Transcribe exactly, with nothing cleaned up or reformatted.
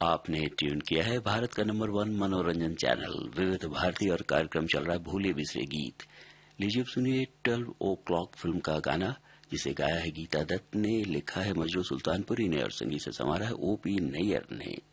आपने ट्यून किया है भारत का नंबर वन मनोरंजन चैनल विविध भारती और कार्यक्रम चल रहा है भूले बिसरे गीत। लीजिए अब सुनिए ट्वेल्व ओ क्लॉक फिल्म का गाना, जिसे गाया है गीता दत्त ने, लिखा है मजरू सुल्तानपुरी ने और संगीत से संवारा है ओपी नैयर ने।